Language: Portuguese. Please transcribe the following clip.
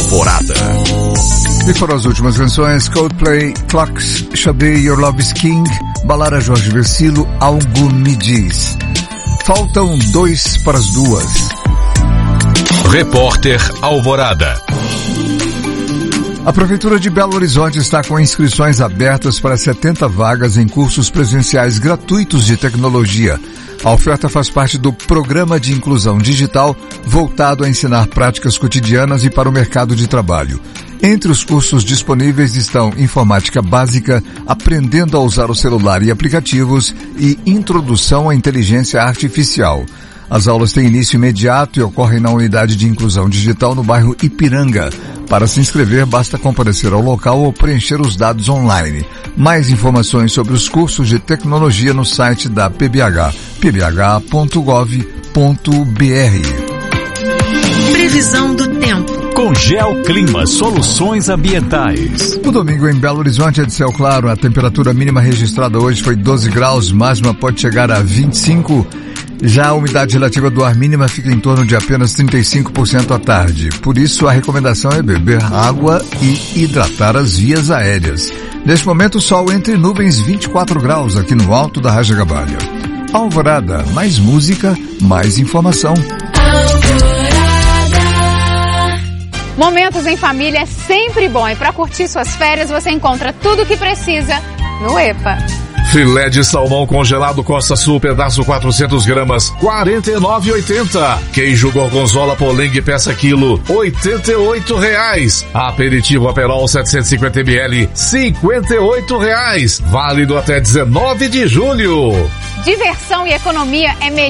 Alvorada. E foram as últimas canções: Coldplay, Clocks, Xadê, Your Love is King, Balara Jorge Versilo, Algo Me Diz. Faltam 2 para as 2. Repórter Alvorada. A Prefeitura de Belo Horizonte está com inscrições abertas para 70 vagas em cursos presenciais gratuitos de tecnologia. A oferta faz parte do Programa de Inclusão Digital, voltado a ensinar práticas cotidianas e para o mercado de trabalho. Entre os cursos disponíveis estão Informática Básica, Aprendendo a usar o celular e aplicativos e Introdução à Inteligência Artificial. As aulas têm início imediato e ocorrem na Unidade de Inclusão Digital no bairro Ipiranga. Para se inscrever, basta comparecer ao local ou preencher os dados online. Mais informações sobre os cursos de tecnologia no site da PBH, pbh.gov.br. Previsão do tempo. Com Geoclima Soluções Ambientais. No domingo em Belo Horizonte é de céu claro. A temperatura mínima registrada hoje foi 12 graus, máxima pode chegar a 25. Já a umidade relativa do ar mínima fica em torno de apenas 35% à tarde. Por isso, a recomendação é beber água e hidratar as vias aéreas. Neste momento, sol entre nuvens, 24 graus aqui no alto da Raja Gabalha. Alvorada, mais música, mais informação. Momentos em família é sempre bom e para curtir suas férias você encontra tudo o que precisa no EPA. Filé de salmão congelado Costa Sul, pedaço 400 gramas, R$ 49,80. Queijo gorgonzola Polengue, peça quilo, R$ 88,00. Aperitivo Aperol 750 ml, R$ 58,00. Válido até 19 de julho. Diversão e economia é melhor.